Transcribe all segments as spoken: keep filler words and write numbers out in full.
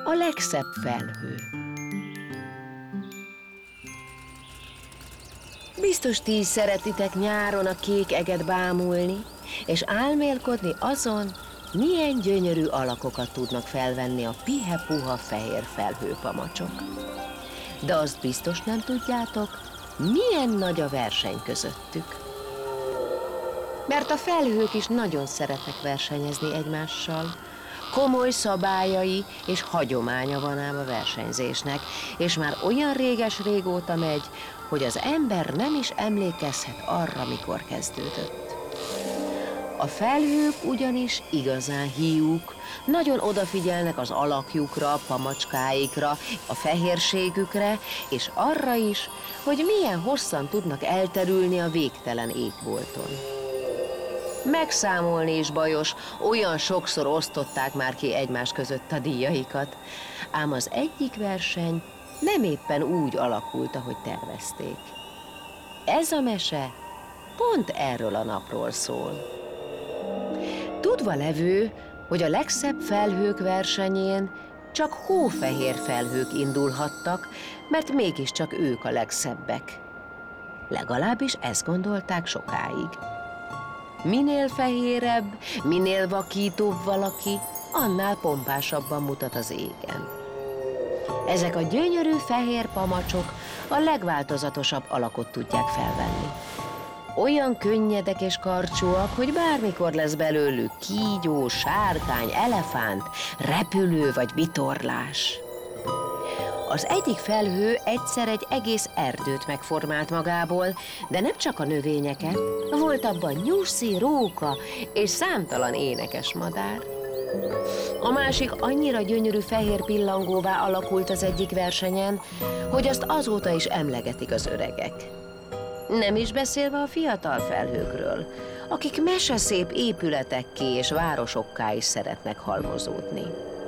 a legszebb felhő. Biztos ti is szeretitek nyáron a kék eget bámulni, és álmélkodni azon, milyen gyönyörű alakokat tudnak felvenni a pihe-puha fehér felhőpamacsok. De azt biztos nem tudjátok, milyen nagy a verseny közöttük. Mert a felhők is nagyon szeretnek versenyezni egymással. Komoly szabályai és hagyománya van ám a versenyzésnek, és már olyan réges-régóta megy, hogy az ember nem is emlékezhet arra, mikor kezdődött. A felhők ugyanis igazán hiúk, nagyon odafigyelnek az alakjukra, pamacskáikra, a fehérségükre, és arra is, hogy milyen hosszan tudnak elterülni a végtelen égbolton. Megszámolni is bajos, olyan sokszor osztották már ki egymás között a díjaikat, ám az egyik verseny nem éppen úgy alakult, ahogy tervezték. Ez a mese pont erről a napról szól. Tudva levő, hogy a legszebb felhők versenyén csak hófehér felhők indulhattak, mert mégiscsak ők a legszebbek. Legalábbis ezt gondolták sokáig. Minél fehérebb, minél vakítóbb valaki, annál pompásabban mutat az égen. Ezek a gyönyörű fehér pamacsok a legváltozatosabb alakot tudják felvenni. Olyan könnyedek és karcsúak, hogy bármikor lesz belőlük kígyó, sárkány, elefánt, repülő vagy vitorlás. Az egyik felhő egyszer egy egész erdőt megformált magából, de nem csak a növényeket, volt abban nyuszi, róka és számtalan énekes madár. A másik annyira gyönyörű fehér pillangóvá alakult az egyik versenyen, hogy azt azóta is emlegetik az öregek. Nem is beszélve a fiatal felhőkről, akik meseszép épületekké és városokká is szeretnek halmozódni.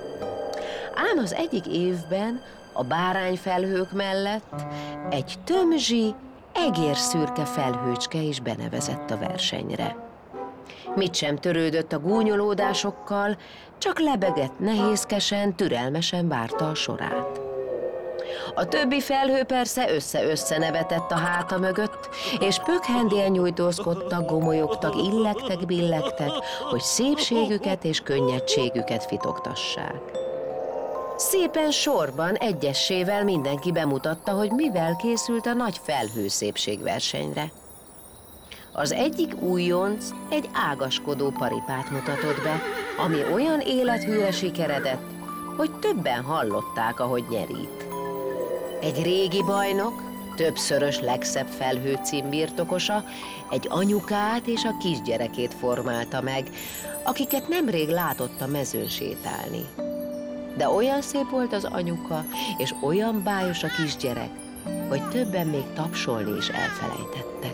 Ám az egyik évben a bárányfelhők mellett egy tömzsi, egérszürke felhőcske is benevezett a versenyre. Mit sem törődött a gúnyolódásokkal, csak lebegett nehézkesen, türelmesen várta a sorát. A többi felhő persze össze-össze nevetett a háta mögött, és pökhendien nyújtózkodtak, gomolyogtak, illegtek, billegtek, hogy szépségüket és könnyedségüket fitoktassák. Szépen sorban, egyessével mindenki bemutatta, hogy mivel készült a nagy felhő szépségversenyre. Az egyik újonc egy ágaskodó paripát mutatott be, ami olyan élethűre sikeredett, hogy többen hallották, ahogy nyerít. Egy régi bajnok, többszörös legszebb felhő cím birtokosa egy anyukát és a kisgyerekét formálta meg, akiket nemrég látott a mezőn sétálni. De olyan szép volt az anyuka, és olyan bájos a kisgyerek, hogy többen még tapsolni is elfelejtettek.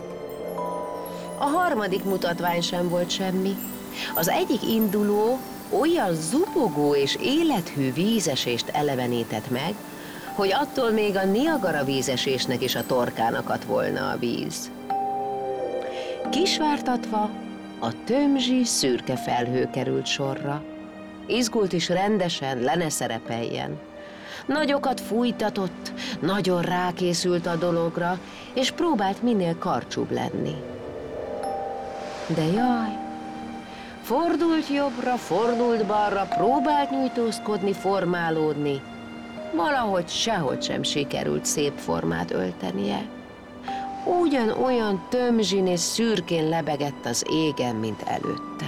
A harmadik mutatvány sem volt semmi. Az egyik induló olyan zubogó és élethű vízesést elevenített meg, hogy attól még a Niagara vízesésnek is a torkán akadt volna a víz. Kisvártatva a tömzsi szürke felhő került sorra. Izgult is rendesen, le ne szerepeljen. Nagyokat fújtatott, nagyon rákészült a dologra, és próbált minél karcsúbb lenni. De jaj! Fordult jobbra, fordult balra, próbált nyújtózkodni, formálódni. Valahogy sehogy sem sikerült szép formát öltenie. Ugyanolyan tömzsin és szürkén lebegett az égen, mint előtte.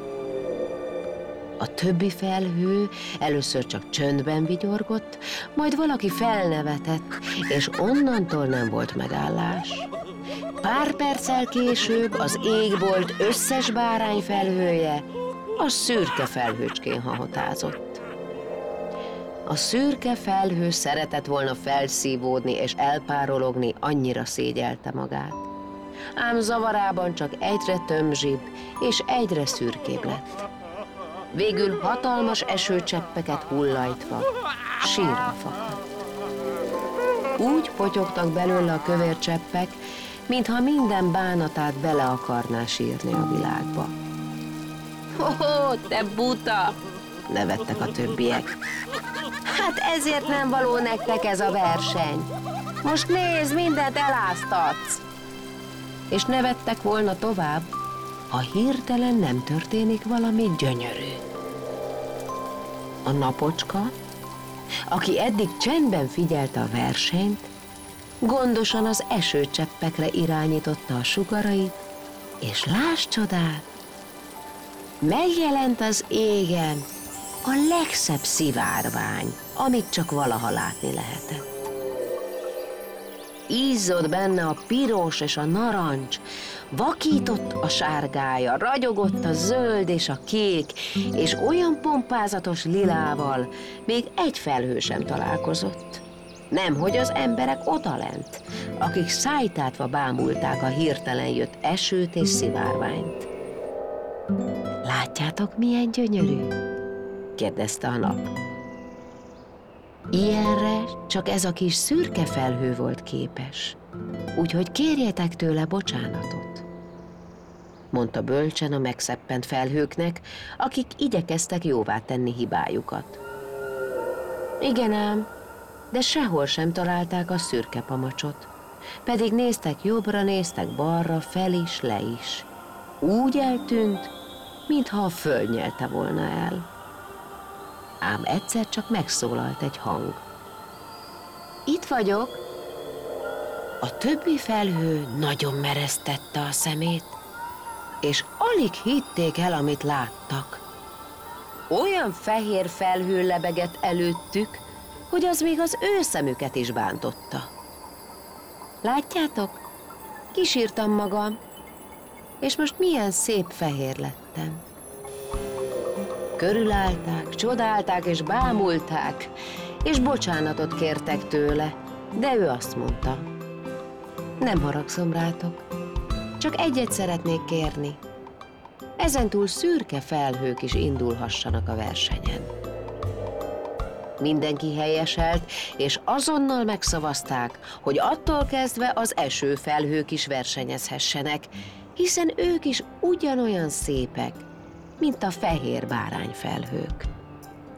A többi felhő először csak csöndben vigyorgott, majd valaki felnevetett, és onnantól nem volt megállás. Pár perccel később az égbolt összes bárány felhője a szürke felhőcskén hahotázott. A szürke felhő szeretett volna felszívódni és elpárologni, annyira szégyelte magát. Ám zavarában csak egyre tömzsibb és egyre szürkébb lett. Végül hatalmas esőcseppeket hullajtva, sírva fakadt. Úgy potyogtak belőle a kövér cseppek, mintha minden bánatát bele akarná sírni a világba. Ho, te buta! Nevettek a többiek. Hát ezért nem való nektek ez a verseny. Most nézd, mindent eláztatsz. És nevettek volna tovább, ha hirtelen nem történik valami gyönyörű. A napocska, aki eddig csendben figyelte a versenyt, gondosan az esőcseppekre irányította a sugarait, és lásd csodát, megjelent az égen a legszebb szivárvány, amit csak valaha látni lehetett. Ízzott benne a piros és a narancs, vakított a sárgája, ragyogott a zöld és a kék, és olyan pompázatos lilával még egy felhő sem találkozott. Nemhogy az emberek odalent, akik szájtátva bámulták a hirtelen jött esőt és szivárványt. Látjátok, milyen gyönyörű? Kérdezte a nap. Ilyenre csak ez a kis szürke felhő volt képes, úgyhogy kérjetek tőle bocsánatot, mondta bölcsen a megszeppent felhőknek, akik igyekeztek jóvá tenni hibájukat. Igen ám, de sehol sem találták a szürke pamacsot, pedig néztek jobbra, néztek balra, fel is, le is. Úgy eltűnt, mintha a föld nyelte volna el. Ám egyszer csak megszólalt egy hang. Itt vagyok. A többi felhő nagyon meresztette a szemét, és alig hitték el, amit láttak. Olyan fehér felhő lebegett előttük, hogy az még az ő szemüket is bántotta. Látjátok? Kisírtam magam, és most milyen szép fehér lettem. Körülállták, csodálták és bámulták, és bocsánatot kértek tőle, de ő azt mondta, nem haragszom rátok, csak egyet szeretnék kérni. Ezentúl szürke felhők is indulhassanak a versenyen. Mindenki helyeselt, és azonnal megszavazták, hogy attól kezdve az esőfelhők is versenyezhessenek, hiszen ők is ugyanolyan szépek, mint a fehér bárányfelhők.